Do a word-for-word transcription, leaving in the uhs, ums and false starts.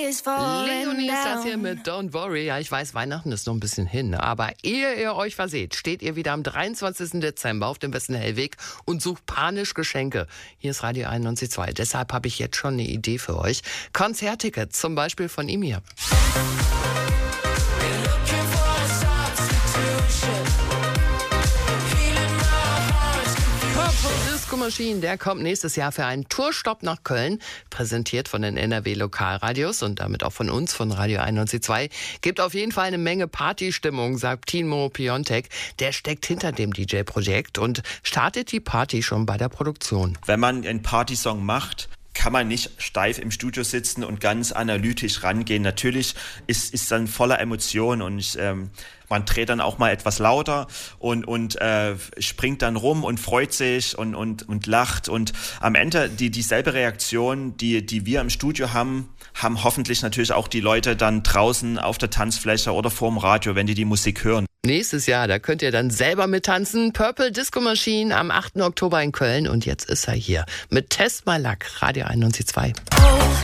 Leonie ist das hier mit Don't Worry. Ja, ich weiß, Weihnachten ist noch ein bisschen hin, aber ehe ihr euch verseht, steht ihr wieder am dreiundzwanzigsten Dezember auf dem Besten Hellweg und sucht panisch Geschenke. Hier ist Radio einundneunzig Komma zwei. Deshalb habe ich jetzt schon eine Idee für euch. Konzerttickets, zum Beispiel von ihm hier. Disco Machine, der kommt nächstes Jahr für einen Tourstopp nach Köln, präsentiert von den N R W Lokalradios und damit auch von uns, von Radio einundneunzig Komma zwei. Gibt auf jeden Fall eine Menge Partystimmung, sagt Timo Piontek. Der steckt hinter dem D J-Projekt und startet die Party schon bei der Produktion. Wenn man einen Partysong macht, kann man nicht steif im Studio sitzen und ganz analytisch rangehen. Natürlich ist ist dann voller Emotionen und ähm, man dreht dann auch mal etwas lauter und und äh, springt dann rum und freut sich und und und lacht und am Ende die dieselbe Reaktion, die die wir im Studio haben, haben hoffentlich natürlich auch die Leute dann draußen auf der Tanzfläche oder vorm Radio, wenn die die Musik hören. Nächstes Jahr, da könnt ihr dann selber mittanzen. Purple Disco Machine am achten Oktober in Köln und jetzt ist er hier mit Test My Luck, Radio einundneunzig Komma zwei.